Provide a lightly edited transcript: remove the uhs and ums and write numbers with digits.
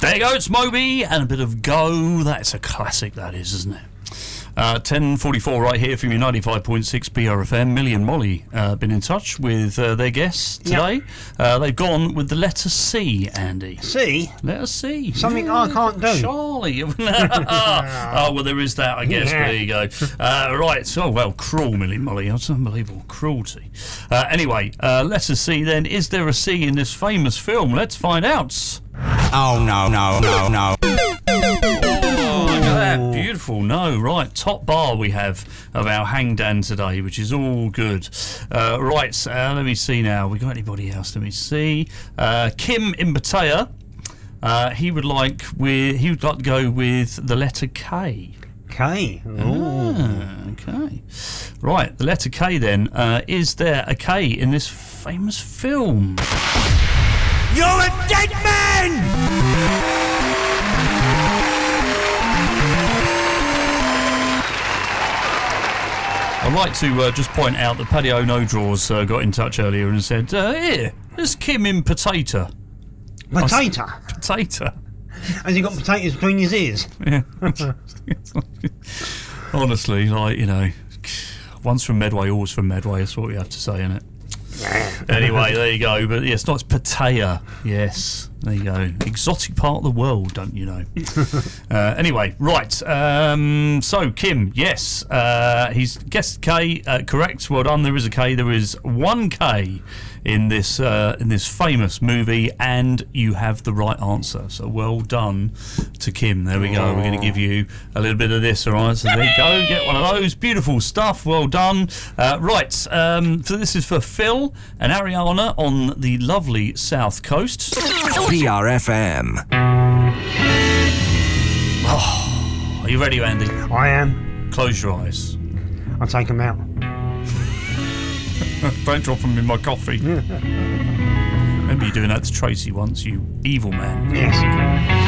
There you go, it's Moby and a bit of Go. That's a classic, that is, isn't it? 10:44 right here from your 95.6 BRFM. Millie and Molly been in touch with their guests today. Yep. They've gone with the letter C, Andy. C? Letter C. Something I can't do. Charlie. Oh, well, there is that, I guess. Yeah. There you go. Right, so, well, cruel, Millie and Molly. That's unbelievable. Cruelty. Anyway, letter C then. Is there a C in this famous film? Let's find out. Oh, no. Beautiful. No, right. Top bar we have of our hangdan today, which is all good. Right. Let me see now. We got anybody else? Let me see. Kim in Batea. He would like to go with the letter K. K. Okay. Right. The letter K then. Is there a K in this famous film? You're a dead man! I'd like to just point out that Paddy No Draws got in touch earlier and said, here, there's Kim in Potato. Potato? Potato. Has he got potatoes between his ears? Yeah. Honestly, like, you know, once from Medway, always from Medway. That's what we have to say, innit? Anyway, there you go. But yes, it's Pattaya. Yes, there you go. Exotic part of the world, don't you know? Anyway, right. So Kim, yes, he's guessed K. Correct. Well done. There is a K. There is one K in this famous movie, and you have the right answer. So well done to Kim. There we go. We're going to give you a little bit of this. All right. So there you go. Get one of those. Beautiful stuff. Well done. Right. So this is for Phil and Ariana on the lovely South Coast. BRFM. Oh, are you ready, Andy? I am. Close your eyes. I'll take them out. Don't drop them in my coffee. Remember you doing that to Tracy once, you evil man. Yes.